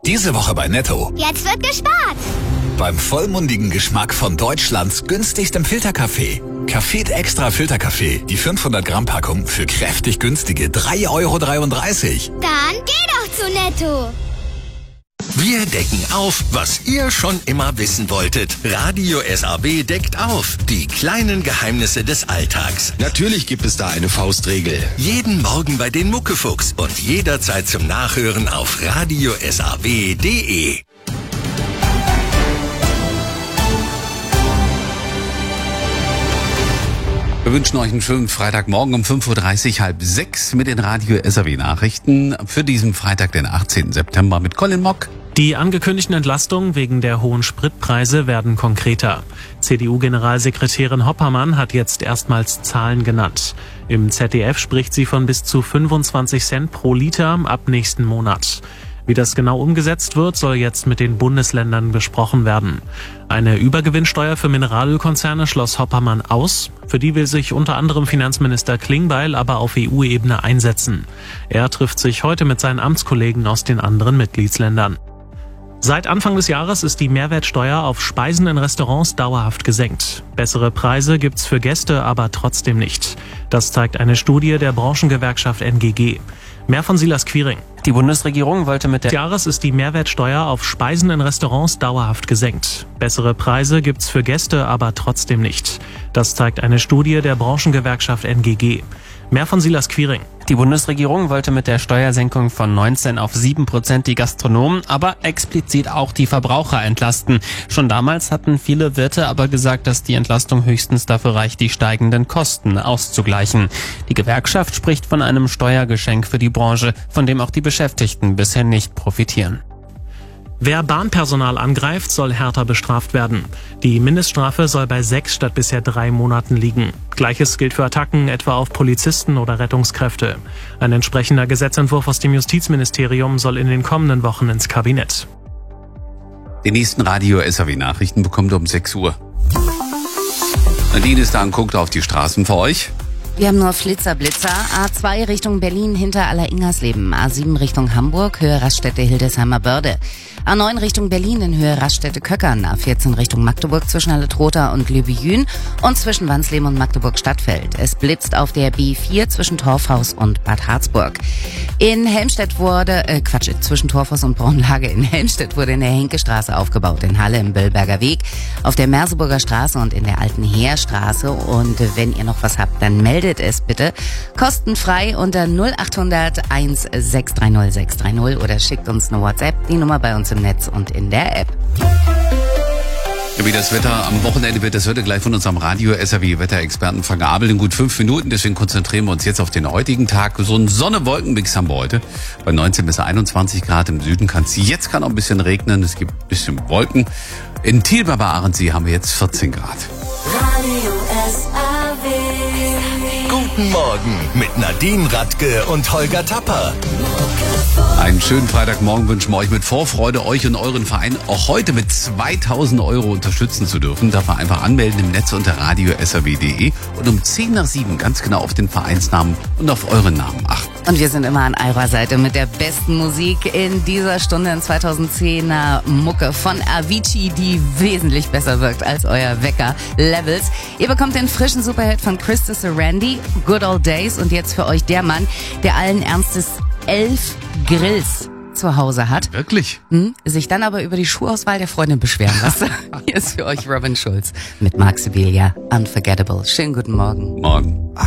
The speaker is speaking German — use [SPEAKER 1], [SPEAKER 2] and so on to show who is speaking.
[SPEAKER 1] Diese Woche bei Netto.
[SPEAKER 2] Jetzt wird gespart.
[SPEAKER 1] Beim vollmundigen Geschmack von Deutschlands günstigstem Filterkaffee. Cafet Extra Filterkaffee. Die 500 Gramm Packung für kräftig günstige 3,33 Euro.
[SPEAKER 2] Dann geh doch zu Netto.
[SPEAKER 3] Wir decken auf, was ihr schon immer wissen wolltet. Radio SAW deckt auf. Die kleinen Geheimnisse des Alltags.
[SPEAKER 4] Natürlich gibt es da eine Faustregel.
[SPEAKER 3] Jeden Morgen bei den Muckefuchs und jederzeit zum Nachhören auf radiosaw.de.
[SPEAKER 5] Wir wünschen euch einen schönen Freitagmorgen um 5.30 Uhr, halb 6 mit den Radio SAW Nachrichten für diesen Freitag, den 18. September mit Colin Mock.
[SPEAKER 6] Die angekündigten Entlastungen wegen der hohen Spritpreise werden konkreter. CDU-Generalsekretärin Hoppermann hat jetzt erstmals Zahlen genannt. Im ZDF spricht sie von bis zu 25 Cent pro Liter ab nächsten Monat. Wie das genau umgesetzt wird, soll jetzt mit den Bundesländern besprochen werden. Eine Übergewinnsteuer für Mineralölkonzerne schloss Hoppermann aus. Für die will sich unter anderem Finanzminister Klingbeil aber auf EU-Ebene einsetzen. Er trifft sich heute mit seinen Amtskollegen aus den anderen Mitgliedsländern. Seit Anfang des Jahres ist die Mehrwertsteuer auf Speisen in Restaurants dauerhaft gesenkt. Bessere Preise gibt's für Gäste aber trotzdem nicht. Das zeigt eine Studie der Branchengewerkschaft NGG. Mehr von Silas Quiring.
[SPEAKER 7] Die Bundesregierung wollte mit der
[SPEAKER 6] Jahres ist die Mehrwertsteuer auf Speisen in Restaurants dauerhaft gesenkt. Bessere Preise gibt's für Gäste aber trotzdem nicht. Das zeigt eine Studie der Branchengewerkschaft NGG. Mehr von Silas Quiring.
[SPEAKER 7] Die Bundesregierung wollte mit der Steuersenkung von 19 auf 7% die Gastronomen, aber explizit auch die Verbraucher entlasten. Schon damals hatten viele Wirte aber gesagt, dass die Entlastung höchstens dafür reicht, die steigenden Kosten auszugleichen. Die Gewerkschaft spricht von einem Steuergeschenk für die Branche, von dem auch die Beschäftigten bisher nicht profitieren.
[SPEAKER 6] Wer Bahnpersonal angreift, soll härter bestraft werden. Die Mindeststrafe soll bei 6 statt bisher 3 Monaten liegen. Gleiches gilt für Attacken etwa auf Polizisten oder Rettungskräfte. Ein entsprechender Gesetzentwurf aus dem Justizministerium soll in den kommenden Wochen ins Kabinett.
[SPEAKER 5] Die nächsten Radio SAW Nachrichten bekommt ihr um 6 Uhr. Nadine ist da und guckt auf die Straßen für euch.
[SPEAKER 8] Wir haben nur Blitzer. A2 Richtung Berlin hinter Aller-Ingersleben. A7 Richtung Hamburg, Höhe Raststätte Hildesheimer Börde. A9 Richtung Berlin in Höhe Raststätte Köckern. A14 Richtung Magdeburg zwischen Halle-Trotha und Lübejün und zwischen Wansleben und Magdeburg-Stadtfeld. Es blitzt auf der B4 zwischen Torfhaus und Bad Harzburg. In Helmstedt zwischen Torfhaus und Braunlage in Helmstedt wurde in der Henkestraße aufgebaut. In Halle im Böllberger Weg, auf der Merseburger Straße und in der Alten Heerstraße. Und wenn ihr noch was habt, dann meldet es bitte kostenfrei unter 0800 1630 630 oder schickt uns eine WhatsApp, die Nummer bei uns im Netz und in der App.
[SPEAKER 5] Ja, wie das Wetter am Wochenende wird, das hört ihr gleich von unserem Radio SAW Wetterexperten Frank Abel in gut 5 Minuten. Deswegen konzentrieren wir uns jetzt auf den heutigen Tag. So einen Sonne-Wolken-Mix haben wir heute. Bei 19 bis 21 Grad im Süden kann auch ein bisschen regnen. Es gibt ein bisschen Wolken. In Thiel bei Ahrensee haben wir jetzt 14 Grad.
[SPEAKER 9] Radio SAW.
[SPEAKER 3] Guten Morgen mit Nadine Radke und Holger Tapper.
[SPEAKER 5] Einen schönen Freitagmorgen wünschen wir euch mit Vorfreude, euch und euren Verein auch heute mit 2.000 Euro unterstützen zu dürfen. Darf man einfach anmelden im Netz unter radiosaw.de und um 10 nach 7 ganz genau auf den Vereinsnamen und auf euren Namen achten.
[SPEAKER 8] Und wir sind immer an eurer Seite mit der besten Musik in dieser Stunde in 2010er Mucke von Avicii, die wesentlich besser wirkt als euer Wecker Levels. Ihr bekommt den frischen Superhit von Krista Randy, Good Old Days, und jetzt für euch der Mann, der allen Ernstes 11 Grills zu Hause hat.
[SPEAKER 5] Wirklich?
[SPEAKER 8] Sich dann aber über die Schuhauswahl der Freundin beschweren lässt. Hier ist für euch Robin Schulz mit Marc Sibilia, Unforgettable. Schönen guten Morgen.
[SPEAKER 5] Morgen.